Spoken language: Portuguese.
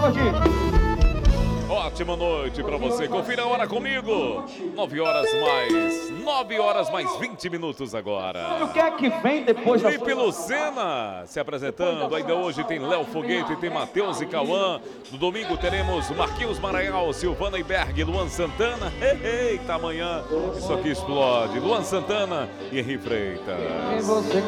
Ótima noite pra você. Confira a hora comigo. 9 horas mais 20 minutos agora. O que é que vem depois da... Felipe Lucena se apresentando. Ainda hoje tem Léo Foguete, tem Matheus e Cauã. No domingo teremos Marquinhos Maranhão, Silvana Iberg, Luan Santana. Eita, amanhã isso aqui explode. Luan Santana e Henri Freitas.